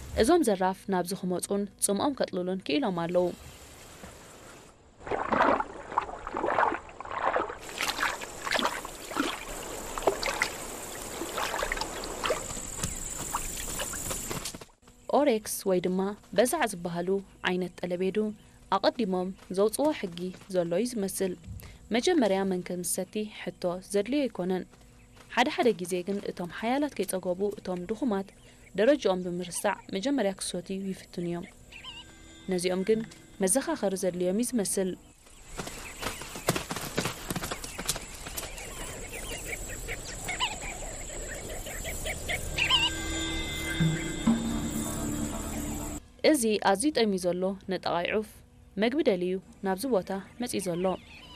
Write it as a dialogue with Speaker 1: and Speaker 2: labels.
Speaker 1: እዞም ዘራፍ ናብዚ ክመጹን ጽምኦም ከጥልሉን ክኢሎም ኣለዉ ኦሬክስ ወይ ድማ በዛዕ ዝበሃሉ ዓይነት ጠለቤዱ ኣቐዲሞም ዘውፅዎ ሕጊ ዘሎ እዩ ዝመስል መጀመርያ መንከምሰቲ ሕቶ ዘድልዮ ኣይኮነን ሓደ ግዜ ግን እቶም ሓያላት ከይጸገቡ እቶም ድኹማት ደረጃኦም ብምርሳዕ መጀመርያ ክሶትዩ ይፍትኑ እዮም ነዚኦም ግን መዘኻኸሪ ዘድልዮም ይዝመስል እዚ ኣዝዩ ጠሚ ዘሎ ነጠቓይ ዑፍ መግቢ ደልዩ ናብዚ ቦታ መጺ ዘሎ